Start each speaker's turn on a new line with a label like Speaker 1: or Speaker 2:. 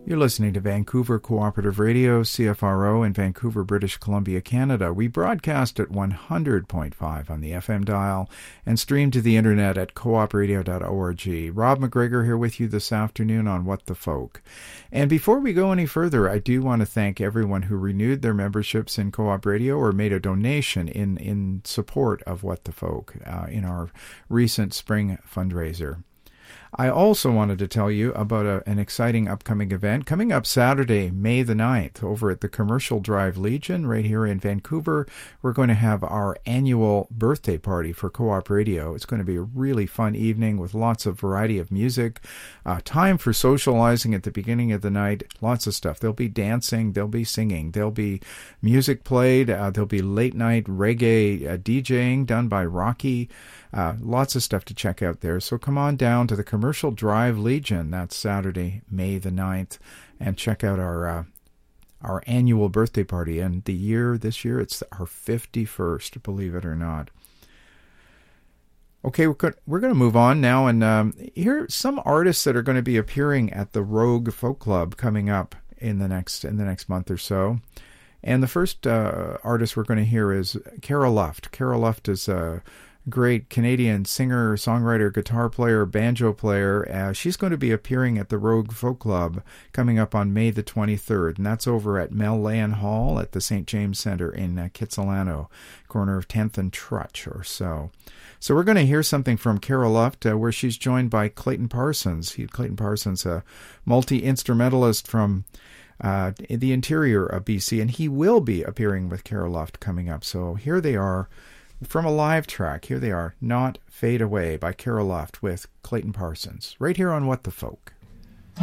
Speaker 1: You're listening to Vancouver Cooperative Radio, CFRO, in Vancouver, British Columbia, Canada. We broadcast at 100.5 on the FM dial and stream to the internet at coopradio.org. Rob McGregor here with you this afternoon on What the Folk. And before we go any further, I do want to thank everyone who renewed their memberships in Co-op Radio or made a donation in support of What the Folk in our recent spring fundraiser. I also wanted to tell you about an exciting upcoming event coming up Saturday, May the 9th, over at the Commercial Drive Legion right here in Vancouver. We're going to have our annual birthday party for Co-op Radio. It's going to be a really fun evening with lots of variety of music, time for socializing at the beginning of the night, lots of stuff. There'll be dancing, there'll be singing, there'll be music played, there'll be late night reggae DJing done by Rocky. Lots of stuff to check out there. So come on down to the Commercial Drive Legion. That's Saturday, May the 9th, and check out our annual birthday party. And this year, it's our 51st, believe it or not. Okay, we're going to move on now, and here are some artists that are going to be appearing at the Rogue Folk Club coming up in the next month or so. And the first artist we're going to hear is Cara Luft. Cara Luft is a great Canadian singer, songwriter, guitar player, banjo player. She's going to be appearing at the Rogue Folk Club coming up on May the 23rd, and that's over at Mel-Leyan Hall at the St. James Centre in Kitsilano, corner of 10th and Trutch or so. So we're going to hear something from Cara Luft where she's joined by Clayton Parsons. Clayton Parsons, a multi-instrumentalist from the interior of BC, and he will be appearing with Cara Luft coming up. So here they are. From a live track, here they are, Not Fade Away by Cara Luft with Clayton Parsons, right here on What the Folk.